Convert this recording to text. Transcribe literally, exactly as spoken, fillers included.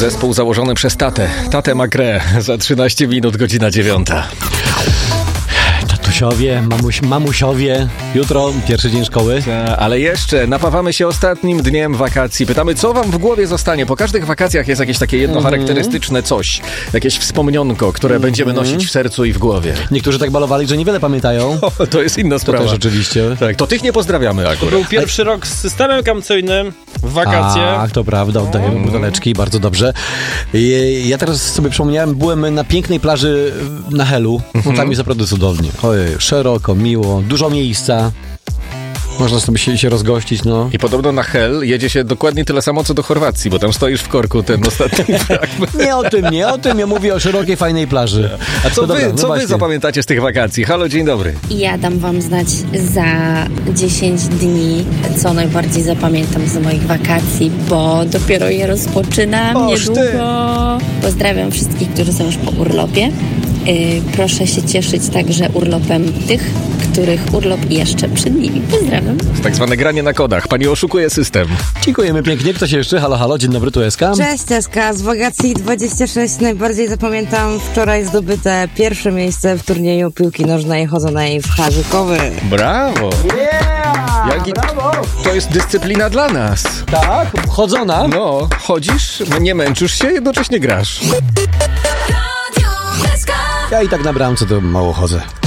Zespół założony przez tatę. Tatę Magrę. Za trzynaście minut, godzina dziewiąta. Tatusiowie, mamuś, mamusiowie, jutro pierwszy dzień szkoły. Ta, ale jeszcze napawamy się ostatnim dniem wakacji. Pytamy, co wam w głowie zostanie. Po każdych wakacjach jest jakieś takie jedno charakterystyczne coś. Jakieś wspomnionko, które będziemy nosić w sercu i w głowie. Niektórzy tak balowali, że niewiele pamiętają. O, to jest inna sprawa. To też oczywiście. Tak, to tych nie pozdrawiamy akurat. To był pierwszy A... rok z systemem kaucyjnym w wakacje. Tak, to prawda, oddajemy buteleczki, bardzo dobrze. Ja teraz sobie przypomniałem, byłem na pięknej plaży na Helu. No, tam jest naprawdę cudownie. Ojej, szeroko, miło, dużo miejsca. Można sobie się, się rozgościć, no. I podobno na Hel jedzie się dokładnie tyle samo, co do Chorwacji, bo tam stoisz w korku ten ostatni fragment. Nie o tym, nie o tym. Ja mówię o szerokiej, fajnej plaży. A co, no wy, dobra, co no wy zapamiętacie z tych wakacji? Halo, dzień dobry. Ja dam wam znać za dziesięć dni, co najbardziej zapamiętam z moich wakacji, bo dopiero je rozpoczynam Oż niedługo. ty. Pozdrawiam wszystkich, którzy są już po urlopie. Yy, proszę się cieszyć także urlopem tych, których urlop jeszcze przed nimi. Pozdrawiam. Tak zwane granie na kodach. Pani oszukuje system. Dziękujemy pięknie. Ktoś jeszcze? Halo, halo, dzień dobry, tu Eska. Cześć Eska, z wakacji dwadzieścia sześć najbardziej zapamiętam wczoraj zdobyte pierwsze miejsce w turnieju piłki nożnej chodzonej w Harzykowy. Brawo! Yeah! Jaki... To jest dyscyplina dla nas. Tak, chodzona. No, chodzisz, nie męczysz się, jednocześnie grasz. Ja i tak na bramce to mało chodzę.